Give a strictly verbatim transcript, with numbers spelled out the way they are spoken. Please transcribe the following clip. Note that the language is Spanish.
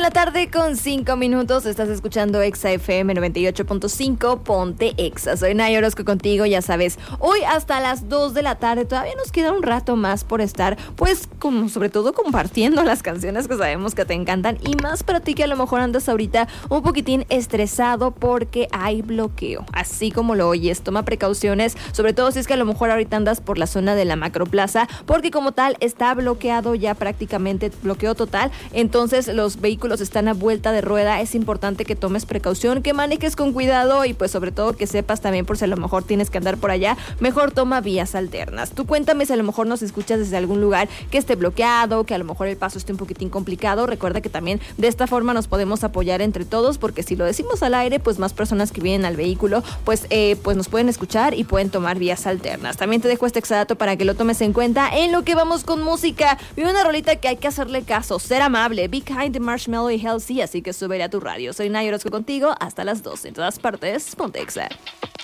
la tarde con cinco minutos. Estás escuchando Exa F M noventa y ocho punto cinco. Ponte Exa. Soy Nay Orozco contigo, ya sabes. Hoy hasta las dos de la tarde. Todavía nos queda un rato más por estar, pues, como sobre todo compartiendo las canciones que sabemos que te encantan. Y más para ti que a lo mejor andas ahorita un poquitín estresado porque hay bloqueo. Así como lo oyes, toma precauciones. Sobre todo si es que a lo mejor ahorita andas por la zona de la Macroplaza, porque como tal está bloqueado ya prácticamente, bloqueo total. Entonces los vehículos están a vuelta de rueda. Es importante que tomes precaución, que manejes con cuidado y pues sobre todo que sepas también por si a lo mejor tienes que andar por allá, mejor toma vías alternas. Tú cuéntame si a lo mejor nos escuchas desde algún lugar que esté bloqueado, que a lo mejor el paso esté un poquitín complicado. Recuerda que también de esta forma nos podemos apoyar entre todos, porque si lo decimos al aire, pues más personas que vienen al vehículo pues, eh, pues nos pueden escuchar y pueden tomar vías alternas. También te dejo este exadato para que lo tomes en cuenta. En lo que vamos con música, vi una rolita que hay que hacerle caso, ser amable, Be Kind de Marshmello y Halsey, así que súbele a tu radio. Soy Nay Orozco contigo hasta las doce. En todas partes, ponte Exa.